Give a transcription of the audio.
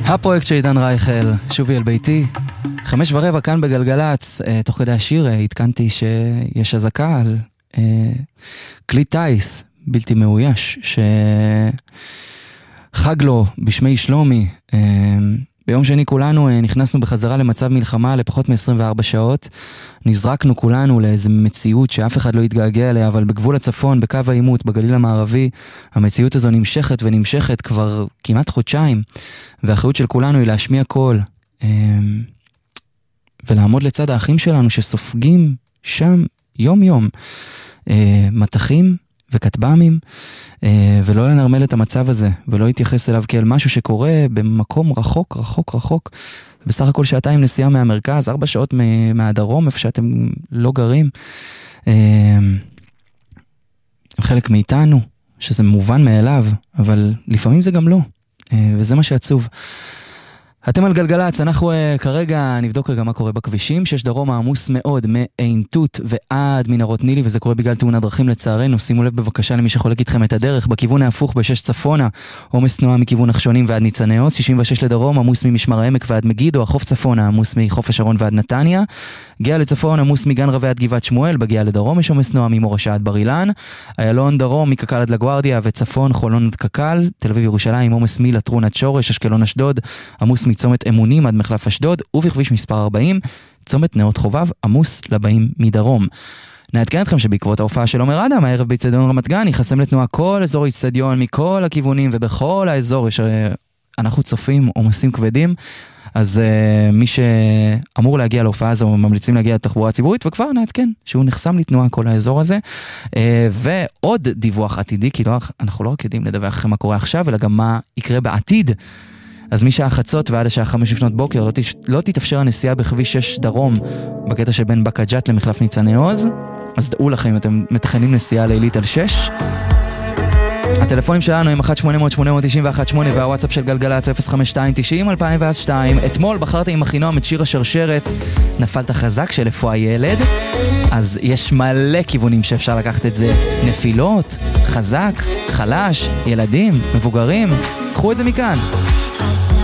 הפרויקט של עידן רייכל, שובי אל ביתי, 5:15 כאן בגלגלץ. תוך כדי השיר התקנתי שיש הזקה על כלי טייס בלתי מאויש שחג לו בשמי שלומי. ביום שני כולנו נכנסנו בחזרה למצב מלחמה לפחות מ-24 שעות. נזרקנו כולנו לאיזו מציאות שאף אחד לא יתגעגע אליה, אבל בגבול הצפון, בקו העימות, בגליל המערבי, המציאות הזו נמשכת ונמשכת כבר כמעט חודשיים, והאחריות של כולנו היא להשמיע קול, ולעמוד לצד האחים שלנו שסופגים שם יום יום מתחים וכתב"מים, ולא לנרמל את המצב הזה, ולא להתייחס אליו כאל משהו שקורה במקום רחוק, רחוק, רחוק. בסך הכל 2 נסיעה מהמרכז, 4 שעות מהדרום, איפה שאתם לא גרים. חלק מאיתנו, שזה מובן מאליו, אבל לפעמים זה גם לא, וזה מה שעצוב. אתם על גלגלץ, אנחנו כרגע נבדוק רגע מה קורה בכבישים. 6 דרום העמוס מאוד מעין תות ועד מנהרות נילי, וזה קורה בגלל תאונת דרכים לצערנו. שימו לב בבקשה למי שחולק איתכם את הדרך. בכיוון ההפוך ב6 צפונה, עומס תנועה מכיוון נחשונים ועד ניצני עוז. 66 לדרום, עמוס ממשמר העמק ועד מגידו. החוף צפונה, עמוס מחוף השרון ועד נתניה. גאה לצפון, עמוס מגן רבי עד גבעת שמואל. בגאה לדרום יש עומס תנועה ממורשה עד בר אילן. איילון דרום מקק"ל עד לגוארדיה, וצפון חולון עד קק"ל. תל אביב ירושלים עומס מלטרון עד שורש. אשקלון אשדוד עמוס מצומת אמונים עד מחלף אשדוד, ובכביש מספר 40 צומת נאות חובב עמוס לבאים מדרום. נעדכן אתכם שבעקבות ההופעה של עומר אדם הערב באצטדיון רמת גן ייחסם לתנועה כל אזור האצטדיון מכל הכיוונים, ובכל האזור שאנחנו צופים עומסים כבדים. אז מי שאמור להגיע להופעה הזו ממליצים להגיע לתחבורה הציבורית, וכבר נעדכן שהוא נחסם לתנועה כל האזור הזה. ועוד דיווח עתידי, כי אנחנו לא רק יודעים לדווח לכם מה קורה עכשיו, אלא גם מה יקרה בעתיד. אז משעה חצות ועד השעה 5 לפנות בוקר לא תתאפשר הנסיעה בכביש 6 דרום בקטע שבין בקה ג'ת למחלף ניצני עוז. אז דעו לכם אם אתם מתכננים נסיעה לילית על 6. הטלפונים שלנו הם 1-800-891-8 והוואטסאפ של גלגלץ 052-90-2002. אתמול בחרתי עם אחינועם את שיר השרשרת נפלת חזק של איפה הילד. אז יש מלא כיוונים שאפשר לקחת את זה. נפילות, חזק, חלש, ילדים, מבוגרים. קחו את זה מכאן.